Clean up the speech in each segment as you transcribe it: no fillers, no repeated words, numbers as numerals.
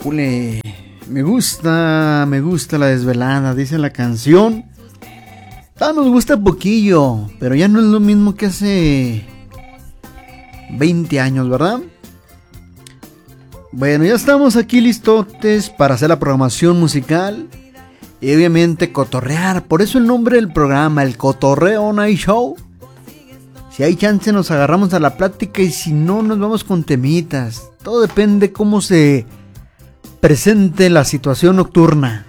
Ule, me gusta la desvelada, dice la canción. Nos gusta poquillo, pero ya no es lo mismo que hace 20 años, ¿verdad? Bueno, ya estamos aquí listotes para hacer la programación musical y obviamente cotorrear. Por eso el nombre del programa, el Cotorreo Night Show. Si hay chance nos agarramos a la plática y si no nos vamos con temitas. Todo depende cómo se presente la situación nocturna.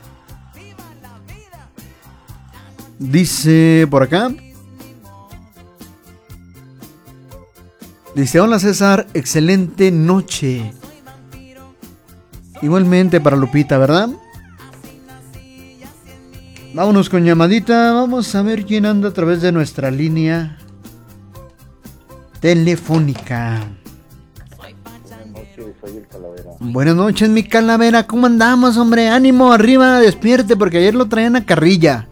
Dice por acá. Dice, hola César, excelente noche. Igualmente para Lupita, ¿verdad? Vámonos con llamadita. Vamos a ver quién anda a través de nuestra línea telefónica. Buenas noches, soy el Calavera. Buenas noches, mi Calavera. ¿Cómo andamos, hombre? Ánimo, arriba, despierte, porque ayer lo traían a carrilla.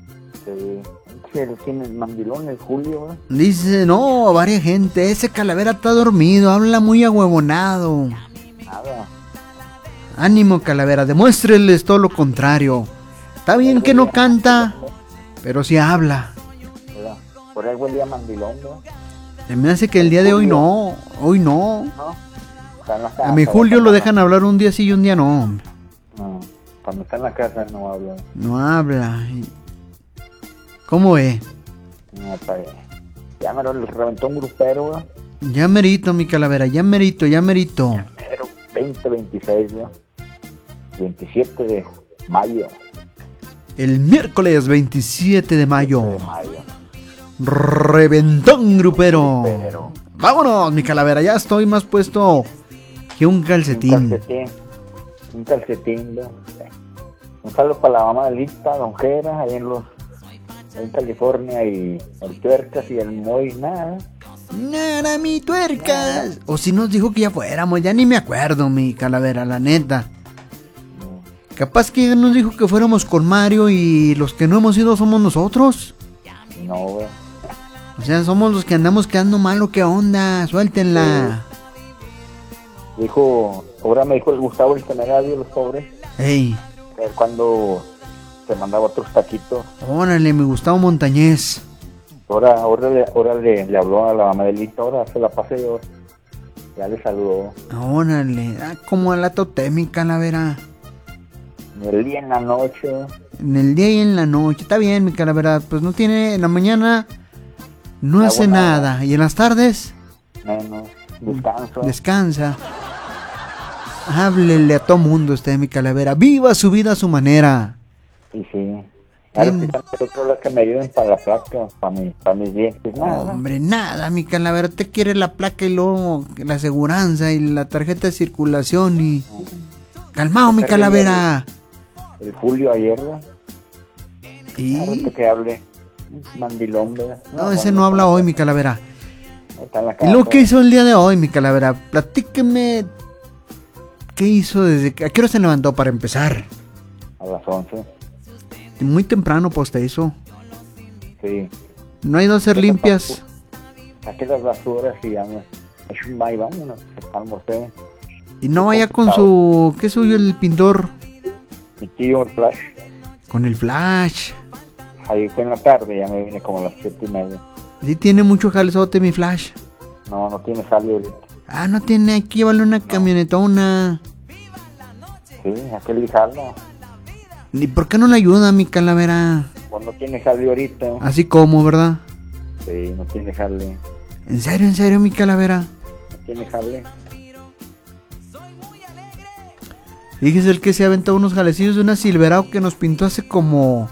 ¿Quién es mandilón? ¿El Julio? Dice, no, varias gente. Ese Calavera está dormido, habla muy ahuevonado. Nada. Ánimo, Calavera, demuéstreles todo lo contrario. Está bien que no canta, pero sí habla. Por algo el día mandilón, ¿no? Se me hace que el día de hoy no. Hoy no. ¿No? Está en la casa, A mi Julio lo dejan hablar un día sí y un día no. No, cuando está en la casa no habla. No habla. ¿Cómo ve? No, está bien. Ya me lo reventó un grupero, ¿no? Ya merito, mi Calavera, ya merito. Pero 2026, ¿no? 27 de mayo. El miércoles 27 de mayo. Reventón grupero. Vámonos, mi Calavera, ya estoy más puesto que un calcetín. Un calcetín, ¿no? Un saludo para la mamá de Lita, Don Jera, ahí en California, y el Tuercas y el Moy, nada. Nada, mi Tuercas. O si nos dijo que ya fuéramos, ya ni me acuerdo, mi Calavera, la neta. Capaz que nos dijo que fuéramos con Mario y los que no hemos ido somos nosotros. No, güey. O sea, somos los que andamos quedando mal, ¿o qué onda? Suéltenla. Dijo, ahora me dijo el Gustavo el Teneradio, los pobres. Ey. Cuando te mandaba otros taquitos. Órale, mi Gustavo Montañez. Ahora le habló a la mamá de Lita, ahora se la pasé yo. Ya le saludó. Órale, como a la totem, Calavera. En el día, en la noche. En el día y en la noche. Está bien, mi Calavera. Pues no tiene, en la mañana no hace nada. Y en las tardes menos. Descanso. Descansa. Háblele a todo mundo usted, mi Calavera. Viva su vida a su manera. Y sí. Claro, que me ayuden para la placa, para mis dientes, nada. Hombre, nada, mi Calavera. Te quiere la placa y luego la aseguranza y la tarjeta de circulación y... Calmado, mi Calavera. El Julio ayer, ¿no? ¿Y? Que hable. Mandilón, ¿verdad? No, ese no habla hoy, mi Calavera. Está en la ¿Y casa. lo que hizo el día de hoy, mi Calavera? Platíqueme. ¿Qué hizo desde que... ¿A qué hora se levantó para empezar? A las 11. Muy temprano, pues, te hizo. Sí. ¿No ha ido a hacer limpias? Saqué las basuras y ya me... Ahí vámonos, almorcé. Y no vaya con su... ¿Qué suyo el pintor? Mi tío, el Flash. Con el Flash. Ahí fue en la tarde, ya me vine como a las 7:30. Sí tiene mucho jalezote, mi Flash. No tiene saldo ahorita. Ah, no tiene, hay que llevarle una camionetona. Sí, aquel lijarlo. ¿Y por qué no le ayuda, mi Calavera? Pues no tiene saldo ahorita. Así como, ¿verdad? Sí, no tiene jale. ¿En serio, mi Calavera? No tiene jale. Fíjese el que se aventó unos jalecillos de una Silverado que nos pintó hace como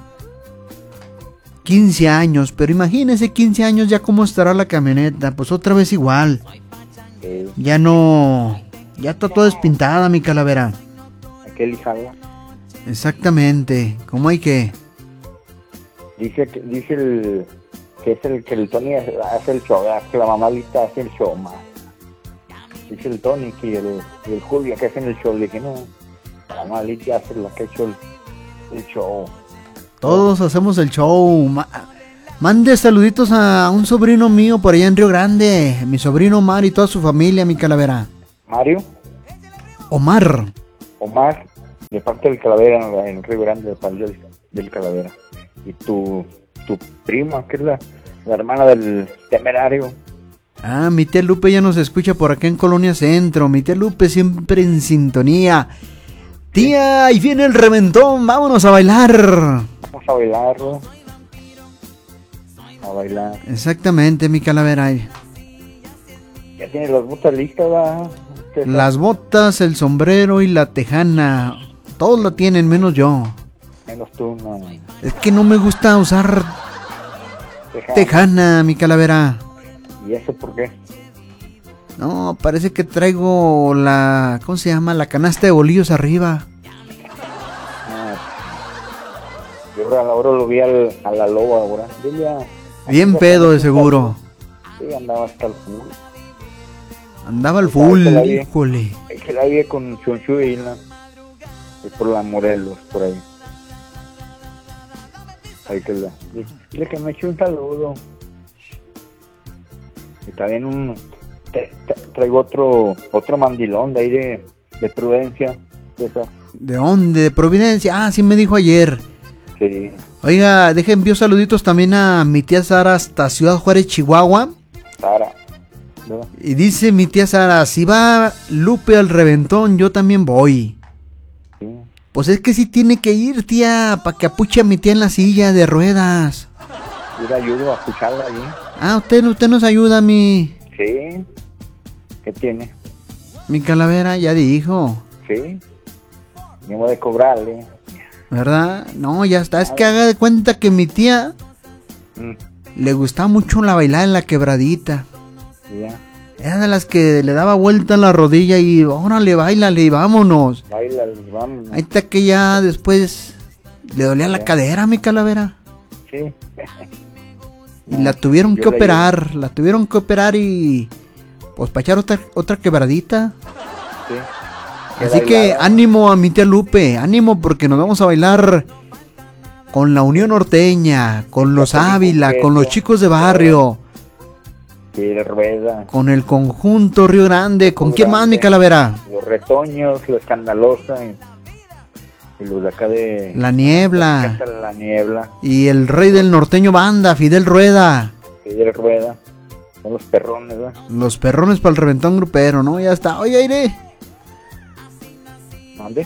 15 años. Pero imagínese 15 años ya cómo estará la camioneta. Pues otra vez igual. Sí. Ya no... Ya está toda despintada, mi Calavera. Aquel lijarlo. Exactamente. ¿Cómo hay que? Dice el... Que es el Tony hace el show, que la mamá Lita hace el show, más. Dice el Tony que el Julio que hacen el show. Le dije, no, la mamá Lita hace la que ha hecho el show. Todos hacemos el show. Mande saluditos a un sobrino mío por allá en Río Grande. Mi sobrino Omar y toda su familia, mi Calavera. ¿Mario? Omar. Omar, de parte del Calavera, en Río Grande, de parte del Calavera. Y tu prima, que es la hermana del Temerario. Ah, mi tía Lupe ya nos escucha por acá en Colonia Centro. Mi tía Lupe siempre en sintonía. Tía, ahí viene el reventón, vámonos a bailar. Vamos a bailarlo. A bailar. Exactamente, mi Calavera. Ya tienes las botas listas, ¿verdad? Las botas, el sombrero y la tejana. Todos la tienen, menos yo. Menos tú, no. Es que no me gusta usar tejana, mi Calavera. ¿Y eso por qué? No, parece que traigo la... ¿Cómo se llama? La canasta de bolillos arriba. Yo ahora lo vi a la loba ahora. Bien pedo de seguro. Sí, andaba hasta el full. Andaba al full, híjole. Es que la vi con Chunchu y por la Morelos, por ahí. Ahí que dile que me eche un saludo. Y también traigo otro mandilón de ahí de Prudencia. ¿De dónde? ¿De Providencia? Ah, sí me dijo ayer. Sí. Oiga, envío saluditos también a mi tía Sara hasta Ciudad Juárez, Chihuahua. Sara. ¿No? Y dice mi tía Sara, si va Lupe al reventón, yo también voy. Sí. Pues es que sí tiene que ir, tía, para que apuche a mi tía en la silla de ruedas. Yo le ayudo a escucharla ahí. Ah, usted nos ayuda, mi... Sí. ¿Qué tiene? Mi Calavera ya dijo. Sí. Me voy a cobrarle. ¿Verdad? No, ya está. Es que haga de cuenta que mi tía le gustaba mucho la bailada en la quebradita. Ya. Era de las que le daba vuelta en la rodilla y órale, báilale y vámonos. Báilale, vámonos. Ahí está que ya después le dolía la cadera, mi Calavera. Sí. Y la tuvieron que operar y pues para echar otra quebradita. Sí. Así que ánimo a mi tía Lupe, ánimo porque nos vamos a bailar con la Unión Norteña, con los Ávila, con los chicos de barrio, sí, Rueda, con el conjunto Río Grande. ¿Con quién más, mi Calavera? Los Retoños, la Escandalosa y los de acá de La Niebla. La Niebla. Y el rey del norteño banda, Fidel Rueda. Fidel Rueda. Son los perrones, ¿verdad? Los perrones para el reventón grupero, ¿no? Ya está. Oye, aire. ¿Dónde?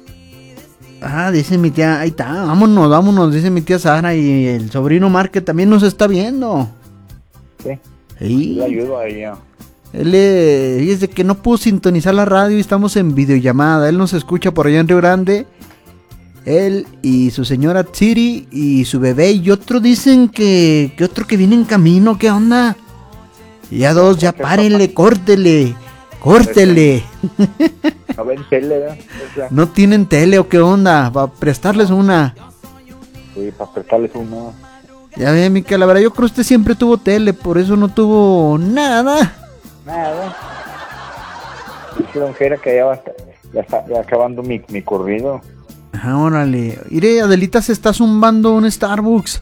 Ah, dice mi tía, ahí está, vámonos, dice mi tía Sara y el sobrino Mar que también nos está viendo. Sí. Sí. Le ayudo a ella. Él dice que no pudo sintonizar la radio y estamos en videollamada. Él nos escucha por allá en Río Grande. Él y su señora Tsiri y su bebé. Y otro dicen que otro que viene en camino. ¿Qué onda? Y ya dos, ya párenle, córtele. No ven tele, ¿verdad? O sea, ¿No tienen tele o qué onda? Para prestarles una. sí, para prestarles uno. Ya ve, mi Calavera, yo creo que usted siempre tuvo tele, por eso no tuvo nada. Nada. Dice Don Jera que ya está acabando mi corrido. Ah, órale. Iré, Adelita se está zumbando un Starbucks.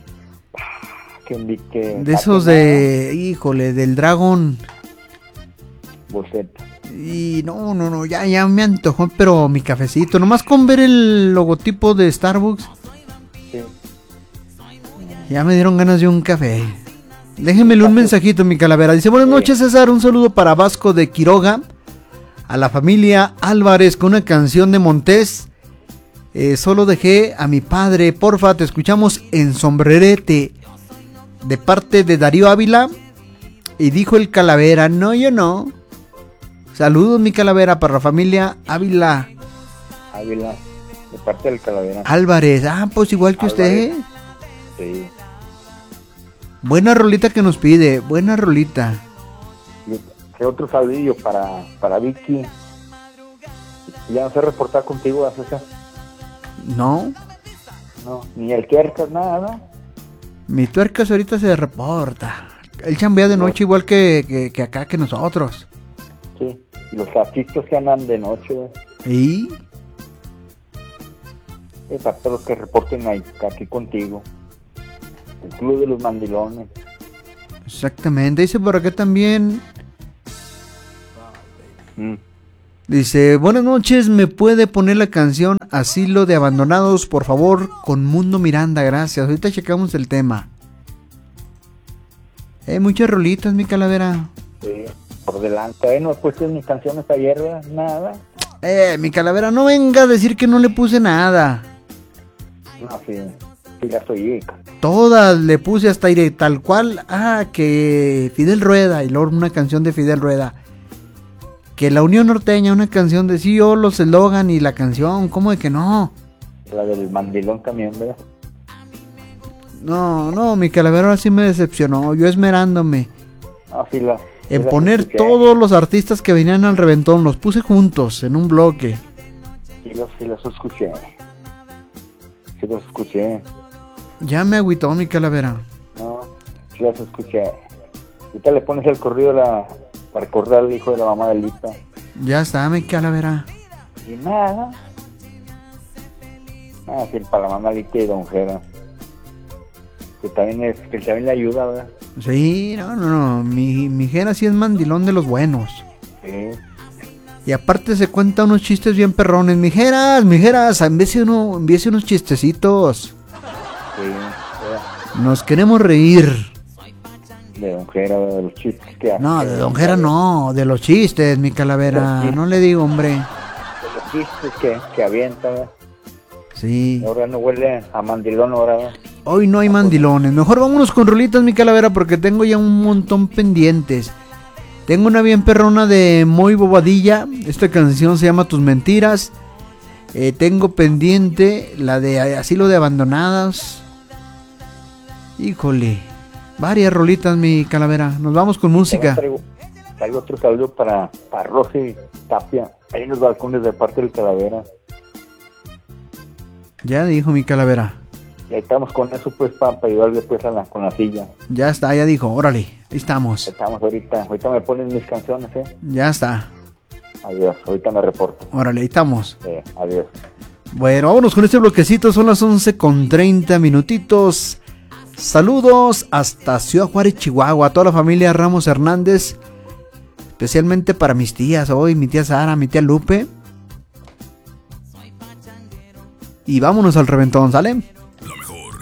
De esos de... Híjole, del Dragón. Boceta. Y no, ya me antojó, pero mi cafecito. Nomás con ver el logotipo de Starbucks. Sí. Ya me dieron ganas de un café. Déjenmele un mensajito, mi Calavera. Dice, buenas noches, César. Un saludo para Vasco de Quiroga. A la familia Álvarez con una canción de Montés. Solo dejé a mi padre. Porfa, te escuchamos en Sombrerete. De parte de Darío Ávila. Y dijo el Calavera, no, yo no. Saludos, mi Calavera, para la familia Ávila. Ávila, de parte del Calavera. Álvarez, pues igual que Álvarez. usted. Sí. Buena rolita que nos pide, buena rolita. ¿Qué otro saludillo para Vicky? Ya no sé reportar contigo, César. No, Ni el Tuercas, nada. mi Tuercas ahorita se reporta. Él chambea de noche igual que acá, que nosotros. Sí, los artistas que andan de noche. ¿Y? Para todos los que reporten aquí contigo. El Club de los Mandilones. Exactamente, dice por acá también. Dice, buenas noches, ¿me puede poner la canción Asilo de Abandonados, por favor, con Mundo Miranda? Gracias, ahorita checamos el tema. Muchas rolitas, mi Calavera. Sí, por delante. No he puesto mis canciones ayer, ¿verdad? Nada. Mi Calavera, no venga a decir que no le puse nada. No, sí las oí. Todas le puse hasta aire, tal cual. Que Fidel Rueda, y luego una canción de Fidel Rueda. Que la Unión Norteña, una canción de sí, los eslogan y la canción, ¿cómo de que no? La del mandilón también, ¿verdad? No, mi Calavera ahora sí me decepcionó, yo esmerándome. En poner escuché. Todos los artistas que venían al reventón, los puse juntos, en un bloque. Sí los escuché. Ya me agüitó, mi Calavera. No, sí los escuché. Ahorita le pones el corrido para recordar al hijo de la mamá de Lita. Ya está, mi Calavera. Y nada. Sí, para la mamá Lita y Don Jera. Que también le ayuda, ¿verdad? Sí, no. Mi Jera sí es mandilón de los buenos. Sí. Y aparte se cuenta unos chistes bien perrones. Mijeras, envíese unos chistecitos. Sí, ¿verdad? Nos queremos reír. De Don Jera, de los chistes que hace. No, de Don Jera no, de los chistes, mi Calavera. No le digo, hombre. De los chistes que avienta, ¿verdad? Sí. Ahora no huele a mandilón, ahora, ¿verdad? Hoy no hay mandilones. Mejor vámonos con rolitas, mi Calavera, porque tengo ya un montón pendientes. Tengo una bien perrona de Moy Bobadilla. Esta canción se llama Tus Mentiras. Tengo pendiente la de Asilo de Abandonadas. Híjole. Varias rolitas, mi Calavera. Nos vamos con música. Traigo otro saludo para Rosy Tapia. Ahí en los balcones de parte del Calavera. Ya dijo mi Calavera. Y ahí estamos con eso, pues, para ayudarle, pues, con la silla. Ya está, ya dijo. Órale, ahí estamos. Estamos ahorita me ponen mis canciones, Ya está. Adiós, ahorita me reporto. Órale, ahí estamos. Adiós. Bueno, vámonos con este bloquecito. Son las 11:30 minutitos. Saludos hasta Ciudad Juárez, Chihuahua. A toda la familia Ramos Hernández. Especialmente para mis tías hoy. Mi tía Sara, mi tía Lupe. Y vámonos al reventón, ¿sale?